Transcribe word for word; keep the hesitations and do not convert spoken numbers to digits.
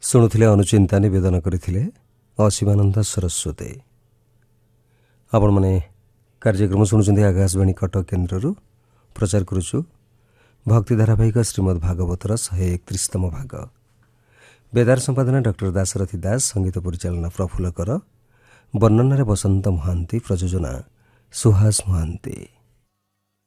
ଶୁଣୁଥିଲେ ଅନୁଚିନ୍ତା ନିବେଦନ କରିଥିଲେ ଅସୀମାନନ୍ଦ ସରସ୍ୱତୀ। ଆପଣମାନେ କାର୍ଯ୍ୟକ୍ରମ ଶୁଣୁଛନ୍ତି ଆକାଶବାଣୀ କଟକ କେନ୍ଦ୍ରରୁ। ପ୍ରଚାର କରୁଛୁ ଭକ୍ତି ଧାରାବାହିକ ଶ୍ରୀମଦ୍ ଭାଗବତର ଶହେ ଏକତିରିଶତମ ଭାଗ। ବେଦାର ସମ୍ପାଦନା ଡକ୍ଟର ଦାଶରଥୀ ଦାସ, ସଙ୍ଗୀତ ପରିଚାଳନା ପ୍ରଫୁଲ୍ଲ କର, ବର୍ଣ୍ଣନାରେ ବସନ୍ତ ମହାନ୍ତି, ପ୍ରଯୋଜନା ସୁହାସ ମହାନ୍ତି।